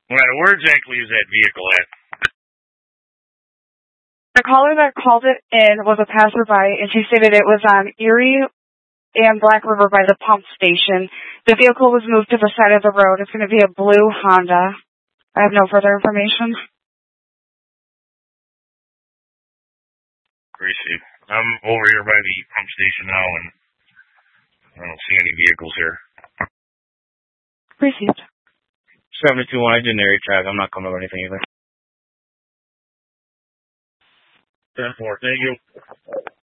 Where exactly is that vehicle at? The caller that called it in was a passerby, and she stated it was on Erie and Black River by the pump station. The vehicle was moved to the side of the road. It's going to be a blue Honda. I have no further information. Appreciate it. I'm over here by the pump station now, and I don't see any vehicles here. Received. 721, I didn't area tag. I'm not coming over anything either. 10-4, thank you.